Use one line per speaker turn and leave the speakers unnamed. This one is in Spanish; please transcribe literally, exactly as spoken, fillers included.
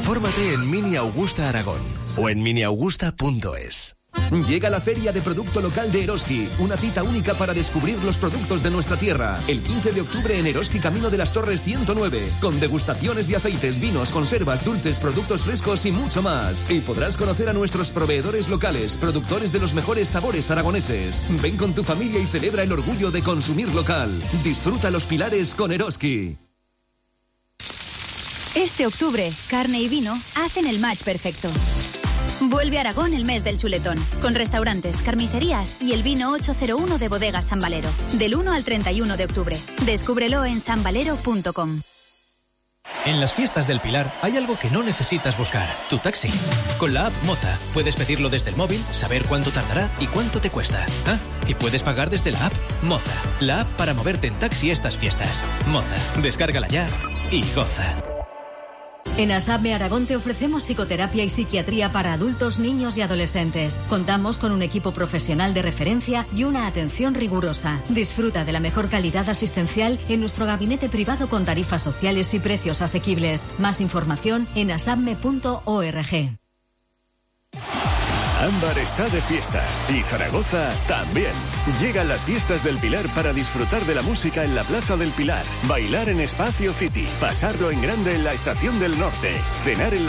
Infórmate en Mini Augusta Aragón o en mini augusta punto es.
Llega la Feria de Producto Local de Eroski, una cita única para descubrir los productos de nuestra tierra. El quince de octubre en Eroski, Camino de las Torres ciento nueve, con degustaciones de aceites, vinos, conservas, dulces, productos frescos y mucho más. Y podrás conocer a nuestros proveedores locales, productores de los mejores sabores aragoneses. Ven con tu familia y celebra el orgullo de consumir local. Disfruta los pilares con Eroski.
Este octubre, carne y vino hacen el match perfecto. Vuelve a Aragón el mes del chuletón, con restaurantes, carnicerías y el vino ochocientos uno de Bodegas San Valero, del uno al treinta y uno de octubre. Descúbrelo en san valero punto com.
En las fiestas del Pilar hay algo que no necesitas buscar, tu taxi. Con la app Moza puedes pedirlo desde el móvil, saber cuánto tardará y cuánto te cuesta. Ah, y puedes pagar desde la app Moza, la app para moverte en taxi estas fiestas. Moza, descárgala ya y goza.
En ASAPME Aragón te ofrecemos psicoterapia y psiquiatría para adultos, niños y adolescentes. Contamos con un equipo profesional de referencia y una atención rigurosa. Disfruta de la mejor calidad asistencial en nuestro gabinete privado con tarifas sociales y precios asequibles. Más información en asapme punto org.
Ámbar está de fiesta y Zaragoza también. Llegan las fiestas del Pilar para disfrutar de la música en la Plaza del Pilar, bailar en Espacio City, pasarlo en grande en la Estación del Norte, cenar en la